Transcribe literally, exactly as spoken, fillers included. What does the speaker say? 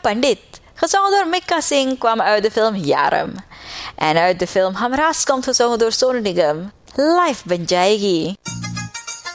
Pandit. Gezongen door Mika Singh kwam uit de film Yaram. En uit de film Hamras komt gezongen door Sonu Nigam. Life Ban Jayegi.